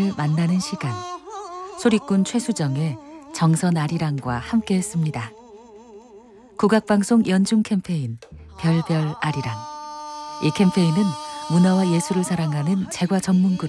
사람을 만나는 시간. 소리꾼 최수정의 정선 아리랑과 함께했습니다. 국악방송 연중 캠페인 별별 아리랑. 이 캠페인은 문화와 예술을 사랑하는 제과 전문 그룹